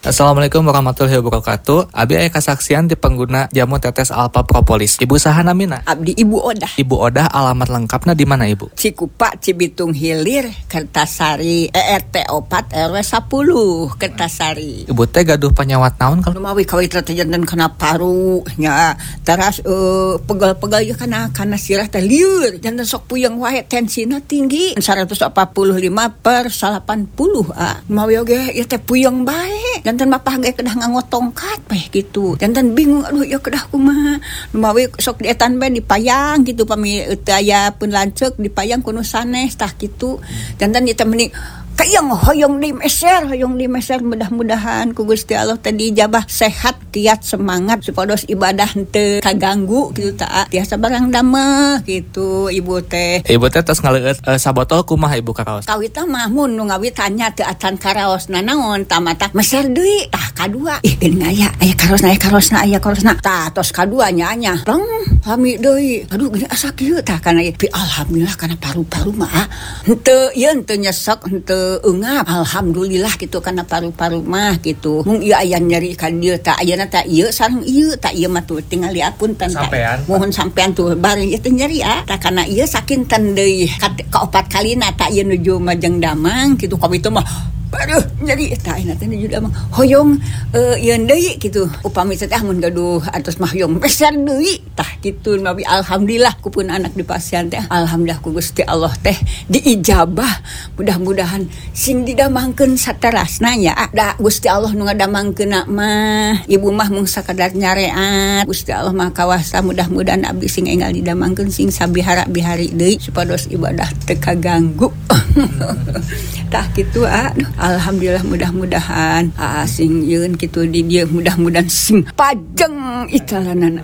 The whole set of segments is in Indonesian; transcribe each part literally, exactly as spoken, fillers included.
Assalamualaikum warahmatullahi wabarakatuh. Abi aya kasaksian di pengguna jamu tetes Alpha Propolis. Ibu saha namina? Abdi Ibu Odah. Ibu Odah, alamat lengkapna di mana Ibu? Cikupa, Cibitung Hilir, Kertasari, E R T opat R W sepuluh, Kertasari. Ibu teh gaduh penyawat naon kalau Lumawi kawit jantan kena paru nya. Teras uh, pegal-pegal ya kana kana sirah teh lieur. Jantan sok puyeng wae tensina tinggi. seratus empat puluh lima per delapan puluh ah. Lumawi oge ieu teh puyeng bae. Jantan mapah ge kedah nganggo tongkat bae gitu. Jantan bingung aduh ya kedah kumaha. Lumawi sok dietan bae dipayang gitu pami teu aya pun lanceuk dipayang kuno sanes tah kitu. Jantan ieu teh meni kayang hoyong di meser, hoyong di meser mudah-mudahan ku Gusti Allah tadi ijabah sehat, kiat, semangat supados ibadah henteu kaganggu gitu ta. Tiasa barang dameh gitu ibu teh. Ibu teh tos ngaleueut uh, sabotol kumaha Ibu karaos? Kawitna mah mun nu ngawit tanya teu acan karaosna naon tamata meser deui tah kadua. Ih geuning aya aya karosna aya karosna aya karosna. Tah tos kadua nya nya. Pleng lami deui. Aduh geuning asa kieu tah kana ieu. Alhamdulillah kana paru-paru mah henteu ieu henteu nyesek henteu ungap alhamdulillah gitu karena paru-paru mah gitu mung ieu aya nyeri ka dieu tah ayeuna tah ieu sareng ieu tah ieu mah tuh tinggal liapunten tah mohon sampean tuh bari ieu teh nyeri ah tah kana ieu sakinten deui ka opat kalina tah ieu nuju Majeng Damang gitu ka itu mah aduh nyeri tah ayeuna teh nuju Damang hoyong uh, ieu deui gitu upami teh mun gaduh atos mah hoyong besar deui tah kitu nabi alhamdulillah kupun anak di pasien teh alhamdulillah ku Gusti Allah teh diijabah mudah-mudahan sing didamangkeun saterasna nya da Gusti Allah nu ngadamangkeunna mah ibu mah mung sakadar nyareat Gusti Allah mah kawasa mudah-mudahan abdi sing enggal didamangkeun sing sabihara-bihari deui supados ibadah teu kaganggu tah kitu ah alhamdulillah mudah-mudahan ah, sing yeun kitu di dieu mudah-mudahan sing pajeng italanana.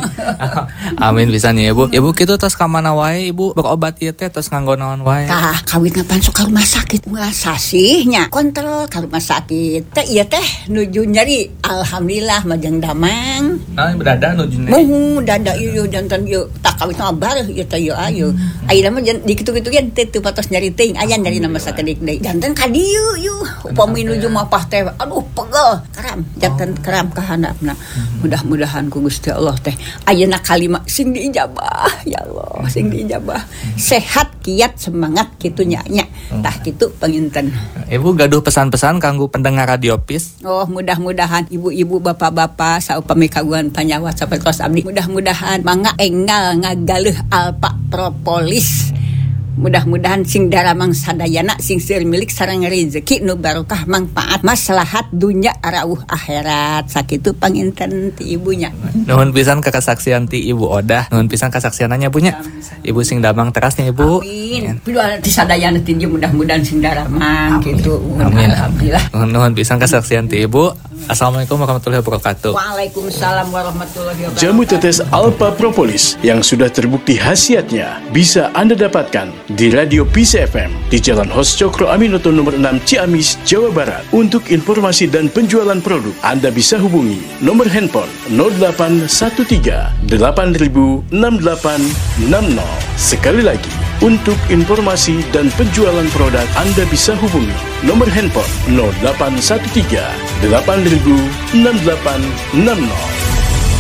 Amin pisan ya Ibu. Ibu kitu tos ka mana wae Ibu berobat ieu teh tos nganggo naon wae? Tah kawitna pan sok ka rumah sakit ngasasihnya kontrol ka rumah sakit teh ieu teh nuju nyeri alhamdulillah Majeng Damang. Nah berada nuju nyeri. Muh dada ieu jantan ieu tak kawitna bareuh ieu teh ieu ayeuna. Ayeuna mah di kitu-kitu ge teu patos nyeri teuing aya nyeri nama sakedik deui. Jantan ka dieu yu upami nuju mapah teh aduh pegel karam jantan karam ka handapna. Mudah-mudahan ku Gusti Allah teh ayeuna kalimat sing diijabah ya Allah sing diijabah sehat kiat semangat kitu nya nya tah kitu panginten. Ibu gaduh pesan-pesan kanggo pendengar Radio Peace. Oh mudah-mudahan ibu-ibu bapak-bapak saupami kagungan panyawat sapertos abdi mudah-mudahan mangga enggal ngagaleuh Alpha Propolis. Mudah-mudahan sing daramang sadayana sing seueur milik sareng rezeki nu barokah manfaat maslahat dunya arauh akhirat sakitu panginten ti ibunya. Nuhun pisan ka kasaksian ti Ibu Odah. Nuhun pisan kasaksiananya punya. Ibu sing damang terasnya Ibu. Amin. Piduh ti sadayana ti mudah-mudahan sing daramang kitu. Amin. Alhamdulillah. Nuhun pisan kasaksian ti Ibu. Assalamualaikum warahmatullahi wabarakatuh. Waalaikumsalam warahmatullahi wabarakatuh. Jamu tetes Alpha Propolis yang sudah terbukti khasiatnya bisa Anda dapatkan di Radio Peace F M di Jalan Hos Cokro Aminoto nomor enam Ciamis, Jawa Barat. Untuk informasi dan penjualan produk, Anda bisa hubungi nomor handphone nol delapan satu tiga delapan nol enam delapan enam nol. Sekali lagi, untuk informasi dan penjualan produk, Anda bisa hubungi nomor handphone nol delapan satu tiga delapan nol enam delapan enam nol.